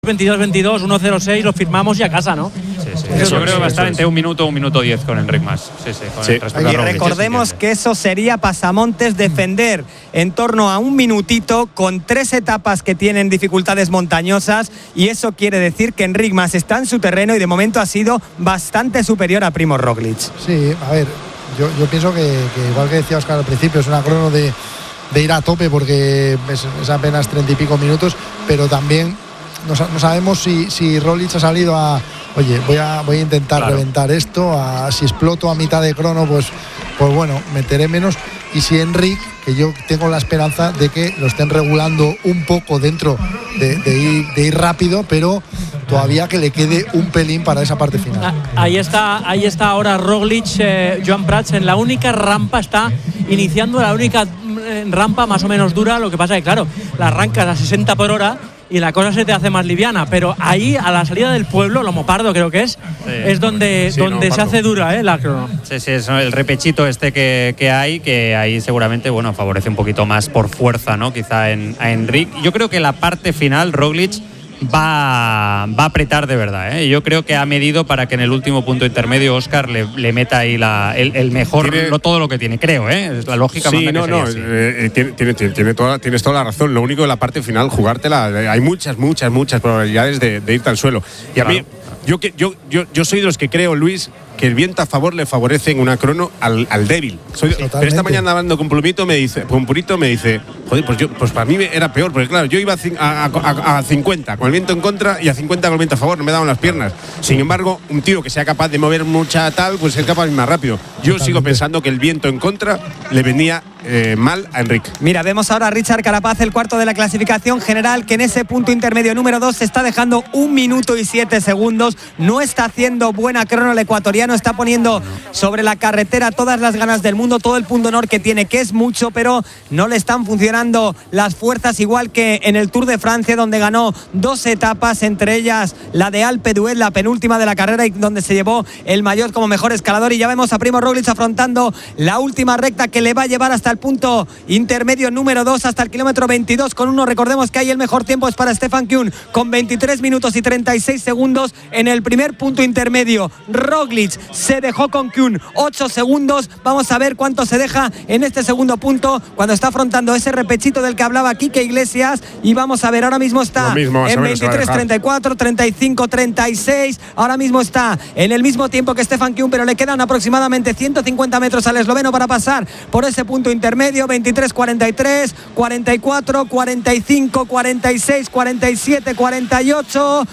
22-22, 1-0-6, lo firmamos y a casa, ¿no? Sí. Eso creo que va a estar entre 1 minuto, 1 minuto 10 con Enric Mas. Y recordemos que eso sería pasamontes defender en torno a 1 minutito con 3 etapas que tienen dificultades montañosas, y eso quiere decir que Enric Mas está en su terreno y de momento ha sido bastante superior a Primož Roglič. Sí, a ver, yo pienso que igual que decía Óscar al principio, es una crono de ir a tope porque es apenas 30 y pico minutos, pero también no sabemos si Roglič ha salido a oye, voy a intentar reventar esto, si exploto a mitad de crono, pues bueno, meteré menos. Y si Enric, que yo tengo la esperanza de que lo estén regulando un poco dentro de ir rápido, pero todavía que le quede un pelín para esa parte final. Ahí está ahora Roglič, Joan Prats, en la única rampa, está iniciando la única rampa más o menos dura. Lo que pasa es que, claro, la arrancas a 60 por hora y la cosa se te hace más liviana, pero ahí a la salida del pueblo, Lomopardo creo que es donde se hace dura la crono. Sí, es el repechito que hay, que ahí seguramente favorece un poquito más por fuerza, ¿no? Quizá a Enric. Yo creo que la parte final Roglič va a apretar de verdad, ¿eh? Yo creo que ha medido para que en el último punto intermedio Óscar le meta ahí el mejor, todo lo que tiene, creo, ¿eh? La lógica sí, manda que tienes toda la razón. Lo único de la parte final, jugártela, hay muchas probabilidades de irte al suelo. Y a mí, yo soy de los que creo, Luis, que el viento a favor le favorece en una crono al débil. Pero esta mañana hablando con Purito me dice, joder, pues para mí era peor, porque claro, yo iba a 50 con el viento en contra y a 50 con el viento a favor, no me daban las piernas. Sin embargo, un tío que sea capaz de mover mucha pues es capaz de ir más rápido. Yo sigo pensando que el viento en contra le venía mal a Enric. Mira, vemos ahora a Richard Carapaz, el cuarto de la clasificación general, que en ese punto intermedio número 2 se está dejando 1 minuto y 7 segundos. No está haciendo buena crono el ecuatoriano, está poniendo sobre la carretera todas las ganas del mundo, todo el punto honor que tiene, que es mucho, pero no le están funcionando las fuerzas, igual que en el Tour de Francia, donde ganó 2 etapas, entre ellas la de Alpe d'Huez, la penúltima de la carrera, y donde se llevó el maillot como mejor escalador. Y ya vemos a Primož Roglič afrontando la última recta que le va a llevar hasta el punto intermedio número 2, hasta el kilómetro 22 con 1. Recordemos que ahí el mejor tiempo es para Stefan Kühn, con 23 minutos y 36 segundos en el primer punto intermedio. Roglič se dejó con Kühn 8 segundos. Vamos a ver cuánto se deja en este segundo punto cuando está afrontando ese repechito del que hablaba Quique Iglesias. Y vamos a ver, ahora mismo está en 23-34, 35-36. Ahora mismo está en el mismo tiempo que Stefan Kühn, pero le quedan aproximadamente 150 metros al esloveno para pasar por ese punto intermedio. 23-43, 44, 45, 46, 47, 48,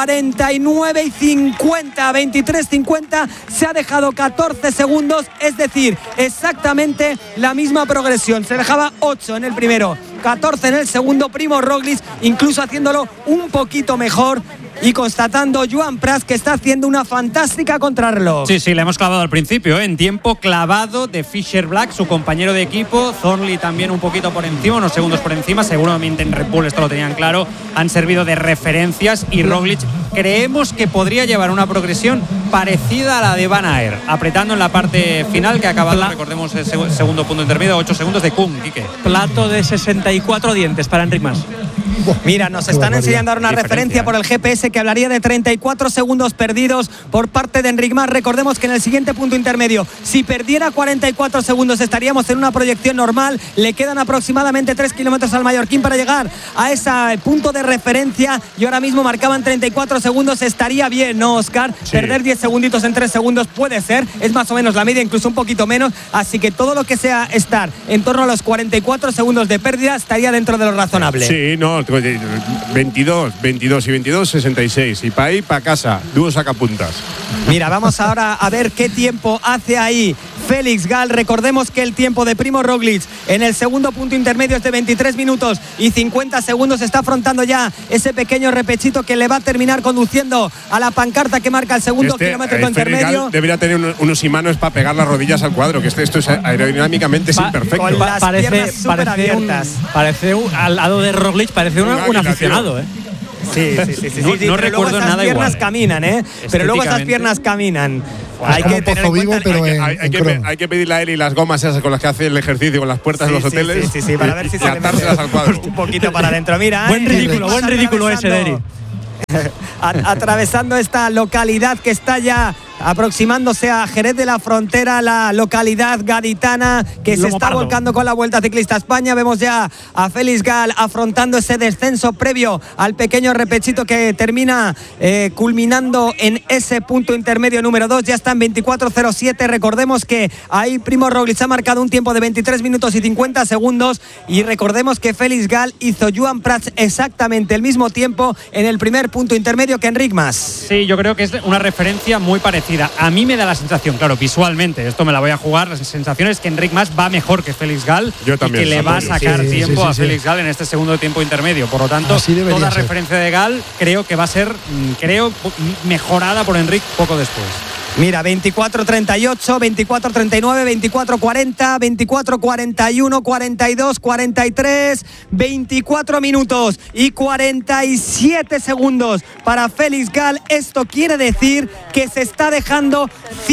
49 y 50, 23-50, se ha dejado 14 segundos, es decir, exactamente la misma progresión. Se dejaba 8 en el primero, 14 en el segundo. Primož Roglič incluso haciéndolo un poquito mejor, y constatando Joan Prats que está haciendo una fantástica contrarreloj. Sí, le hemos clavado al principio, en tiempo clavado de Fischer Black, su compañero de equipo. Thornley también un poquito por encima, unos segundos por encima. Seguramente en Red Bull esto lo tenían claro, han servido de referencias, y Roglič creemos que podría llevar una progresión parecida a la de Van Aert, apretando en la parte final, que ha acabado, recordemos, el segundo punto intermedio, 8 segundos de Kühn. Quique. Plato de 64 dientes para Enric Mas. Mira, nos están enseñando ahora una referencia por el GPS que hablaría de 34 segundos perdidos por parte de Enric Mas. Recordemos que en el siguiente punto intermedio, si perdiera 44 segundos, estaríamos en una proyección normal. Le quedan aproximadamente 3 kilómetros al mallorquín para llegar a ese punto de referencia, y ahora mismo marcaban 34 segundos. Estaría bien, ¿no, Óscar? Sí. Perder 10 segunditos en 3 segundos puede ser, es más o menos la media, incluso un poquito menos. Así que todo lo que sea estar en torno a los 44 segundos de pérdida estaría dentro de lo razonable. Sí, no, 22 y 22, 66. Y para ahí, para casa, dúo sacapuntas. Mira, vamos ahora a ver qué tiempo hace ahí Félix Gall. Recordemos que el tiempo de Primož Roglič en el segundo punto intermedio es de 23 minutos y 50 segundos. Está afrontando ya ese pequeño repechito que le va a terminar conduciendo a la pancarta que marca el segundo kilómetro intermedio. Debería tener unos imanes para pegar las rodillas al cuadro, que esto es aerodinámicamente es imperfecto. Con las piernas súper abiertas. Al lado de Roglič parece un aficionado, Sí. No recuerdo nada igual. Las piernas caminan, pero luego esas piernas caminan. Hay que tener en cuenta, pero hay que pedirle a él y las gomas esas con las que hace el ejercicio con las puertas de los hoteles. Sí, para ver si se atárselas al cuadro. Un poquito para adentro. Mira, buen ridículo ese, Deri. atravesando esta localidad que está ya aproximándose a Jerez de la Frontera, la localidad gaditana que se está volcando con la Vuelta Ciclista España. Vemos ya a Félix Gal afrontando ese descenso previo al pequeño repechito que termina culminando en ese punto intermedio número 2. Ya está en 24:07. Recordemos que ahí Primož Roglič ha marcado un tiempo de 23 minutos y 50 segundos y recordemos que Félix Gal hizo Joan Prats exactamente el mismo tiempo en el primer punto intermedio que Enric Mas. Sí, yo creo que es una referencia muy parecida. A mí me da la sensación, claro, visualmente, esto me la voy a jugar, la sensación es que Enric Mas va mejor que Félix Gal y que le va a sacar tiempo a Félix Gal en este segundo tiempo intermedio. Por lo tanto, toda referencia de Gal creo que va a ser mejorada por Enric poco después. Mira, 24:38, 24:39, 24:40, 24:41, 42, 43, 24 minutos y 47 segundos para Félix Gal. Esto quiere decir que se está dejando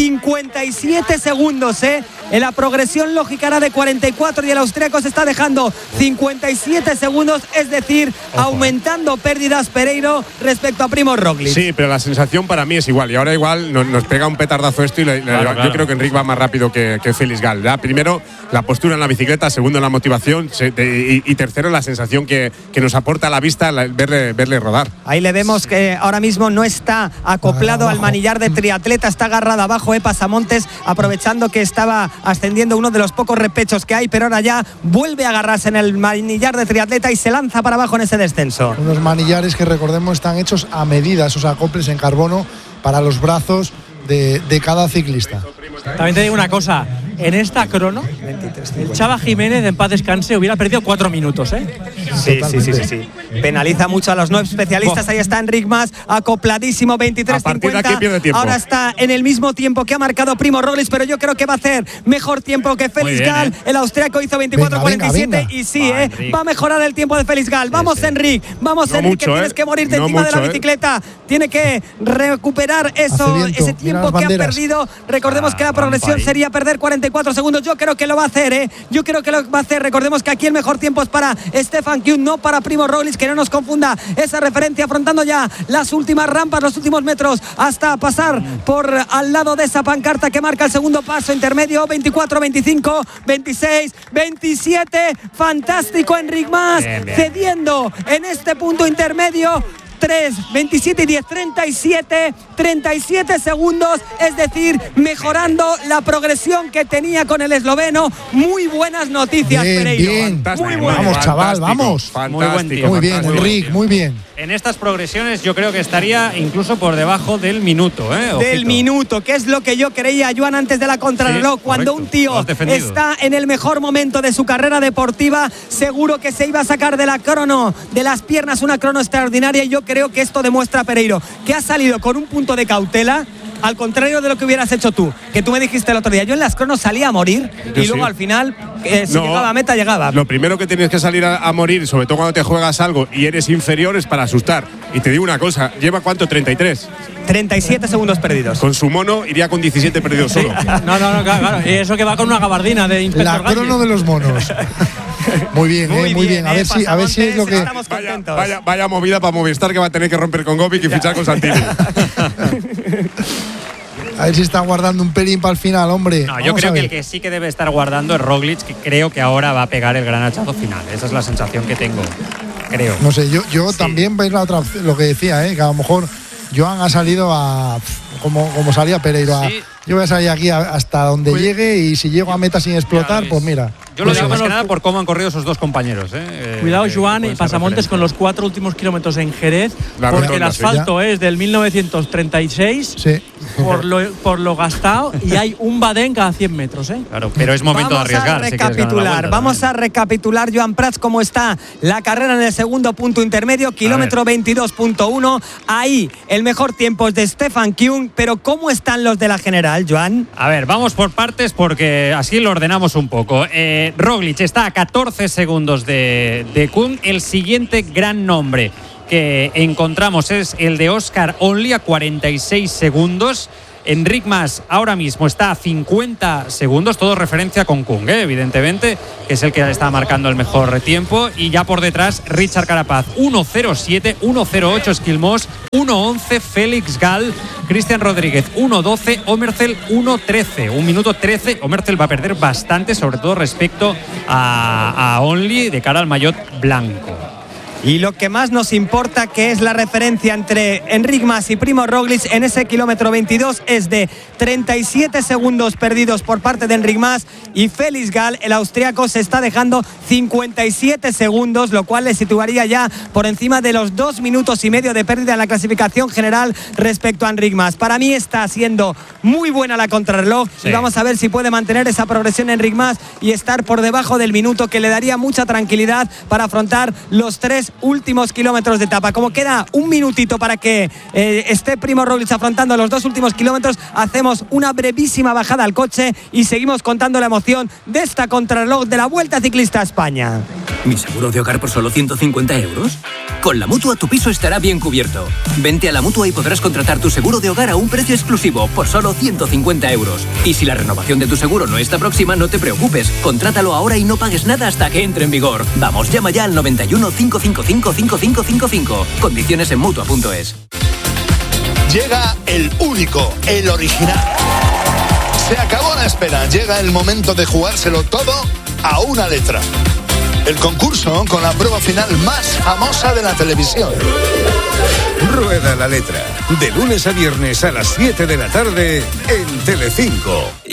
57 segundos, En la progresión lógica era de 44 y el austríaco se está dejando 57 segundos, es decir, aumentando pérdidas Pereiro respecto a Primož Roglič. Sí, pero la sensación para mí es igual. Y ahora igual nos pega un petardazo esto y yo creo que Enric va más rápido que Félix Gal. Ya, primero, la postura en la bicicleta, segundo, la motivación y tercero, la sensación que nos aporta a la vista verle rodar. Ahí le vemos que ahora mismo no está acoplado al manillar de triatleta, está agarrado abajo Pasamontes, aprovechando que estaba ascendiendo uno de los pocos repechos que hay, pero ahora ya vuelve a agarrarse en el manillar de triatleta y se lanza para abajo en ese descenso. Unos manillares que recordemos están hechos a medida, esos acoples en carbono para los brazos de cada ciclista. También te digo una cosa, en esta crono, el Chava Jiménez, en paz descanse, hubiera perdido 4 minutos, Sí. Penaliza mucho a los no especialistas. Ahí está Enric Mas, acopladísimo, 23:50. Ahora está en el mismo tiempo que ha marcado Primož Roglič, pero yo creo que va a hacer mejor tiempo que Félix Gal. El austríaco hizo 24:47 y sí, va a mejorar el tiempo de Félix Gal. Vamos, Enric, Enric, que tienes que morirte encima de la bicicleta. Tiene que recuperar ese tiempo que ha perdido. Recordemos que la progresión sería perder 44 segundos. Yo creo que lo va a hacer, Yo creo que lo va a hacer. Recordemos que aquí el mejor tiempo es para Stefan Kuhn, no para Primož Roglič, que no nos confunda esa referencia, afrontando ya las últimas rampas, los últimos metros, hasta pasar por al lado de esa pancarta que marca el segundo paso intermedio. 24, 25, 26, 27. Fantástico Enric Mas, cediendo en este punto intermedio. 27 y 10, 37 segundos, es decir, mejorando la progresión que tenía con el esloveno. Muy buenas noticias, Pereiro. Bien. Muy buenas. Vamos, chaval, vamos. Muy bien, Enric, muy bien. En estas progresiones yo creo que estaría incluso por debajo del minuto, Del minuto, que es lo que yo creía, Joan, antes de la contrarreloj. Cuando un tío está en el mejor momento de su carrera deportiva, seguro que se iba a sacar de la crono, de las piernas, una crono extraordinaria. Y yo creo que esto demuestra, Pereiro, que ha salido con un punto de cautela, al contrario de lo que hubieras hecho tú, que tú me dijiste el otro día. Yo en las cronos salía a morir y luego al final, si llegaba a meta, llegaba. Lo primero que tienes que salir a morir, sobre todo cuando te juegas algo y eres inferior, es para asustar. Y te digo una cosa, ¿lleva cuánto? 33. 37 segundos perdidos. Con su mono iría con 17 perdidos solo. No, claro. Y eso que va con una gabardina de Inspector La crono de los monos. Muy bien, muy bien. A ver si es lo que… Vaya movida para Movistar, que va a tener que romper con Govic y fichar con Santini. A ver si está guardando un pelín para el final, hombre. No, yo creo que el que sí que debe estar guardando es Roglič, que creo que ahora va a pegar el gran hachazo final. Esa es la sensación que tengo. Creo. No sé, yo también veis la otra, lo que decía, que a lo mejor Joan ha salido a como salía Pereiro. Yo voy a salir aquí hasta donde llegue y si llego a meta sin explotar, pues mira. Yo lo digo más que nada por cómo han corrido esos dos compañeros. Cuidado, Joan y Pasamontes con los 4 últimos kilómetros en Jerez, porque el asfalto es del 1936, por lo gastado, y hay un badén cada 100 metros. Claro, pero es momento de arriesgar. Vamos a recapitular, Joan Prats, cómo está la carrera en el segundo punto intermedio, kilómetro 22.1. Ahí el mejor tiempo es de Stefan Kuhn, pero ¿cómo están los de la general, Joan? A ver, vamos por partes porque así lo ordenamos un poco. Roglič está a 14 segundos de Kuhn. El siguiente gran nombre que encontramos es el de Oscar Onley a 46 segundos. Enric Mas ahora mismo está a 50 segundos, todo referencia con Kung, evidentemente, que es el que está marcando el mejor tiempo. Y ya por detrás, Richard Carapaz, 1.07, 1.08 Esquilmós, 1.11 Félix Gal, Cristian Rodríguez, 1.12, Omerzel, 1.13. 1 minuto 13. Omerzel va a perder bastante, sobre todo respecto a Only, de cara al maillot blanco. Y lo que más nos importa, que es la referencia entre Enric Mas y Primo Roglic en ese kilómetro 22, es de 37 segundos perdidos por parte de Enric Mas, y Félix Gal, el austriaco, se está dejando 57 segundos, lo cual le situaría ya por encima de los 2 minutos y medio de pérdida en la clasificación general respecto a Enric Mas. Para mí está siendo muy buena la contrarreloj, y vamos a ver si puede mantener esa progresión Enric Mas y estar por debajo del minuto, que le daría mucha tranquilidad para afrontar los 3 últimos kilómetros de etapa. Como queda un minutito para que esté Primo Roglic afrontando los 2 últimos kilómetros, hacemos una brevísima bajada al coche y seguimos contando la emoción de esta contrarreloj de la Vuelta Ciclista a España. ¿Mi seguro de hogar por solo 150 euros? Con la Mutua tu piso estará bien cubierto. Vente a la Mutua y podrás contratar tu seguro de hogar a un precio exclusivo por solo 150 euros. Y si la renovación de tu seguro no está próxima, no te preocupes. Contrátalo ahora y no pagues nada hasta que entre en vigor. Vamos, llama ya al 91 555 5555. Condiciones en Mutua.es. Llega el único, el original. Se acabó la espera. Llega el momento de jugárselo todo a una letra. El concurso con la prueba final más famosa de la televisión. Rueda la letra. De lunes a viernes a las 7 de la tarde en Telecinco.